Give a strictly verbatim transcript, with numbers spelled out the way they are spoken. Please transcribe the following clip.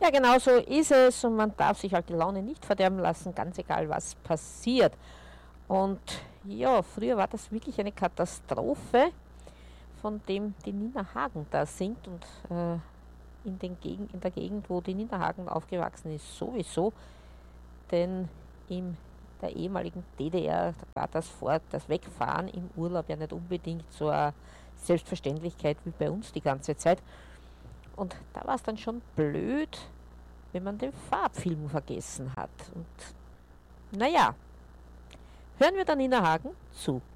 Ja, genau so ist es und man darf sich halt die Laune nicht verderben lassen, ganz egal was passiert. Und ja, früher war das wirklich eine Katastrophe, von dem die Nina Hagen da singt und äh, in, den Gegend, in der Gegend, wo die Nina Hagen aufgewachsen ist, sowieso, denn in der ehemaligen D D R war das Fort, das Wegfahren im Urlaub ja nicht unbedingt so eine Selbstverständlichkeit wie bei uns die ganze Zeit. Und da war es dann schon blöd, wenn man den Farbfilm vergessen hat. Und naja, hören wir dann Nina Hagen zu.